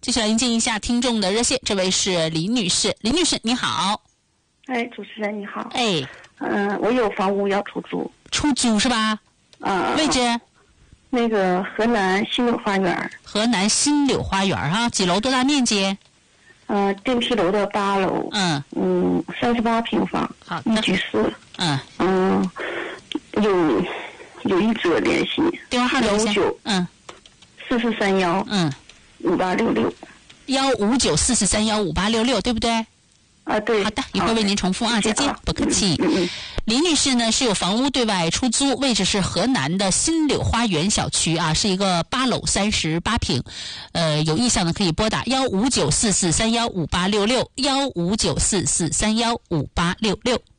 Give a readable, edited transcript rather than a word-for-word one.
接下来迎接一下听众的热线，这位是李女士。李女士你好。 哎，主持人你好。 哎， 我有房屋要出租。 出租是吧？位置？ 那个河南新柳花园。 河南新柳花园哈，几楼？多大面积？ 电梯楼的8楼。38平方。 好的。 1居4。有一则联系。 电话号留一下。 4431。5866。 15944315866，对不对？ 对。 好的，一会儿为您重复啊，再见，不客气。李女士呢是有房屋对外出租，位置是河南的新柳花园小区啊，是一个8楼38平，有意向的可以拨打15944315866，15944315866。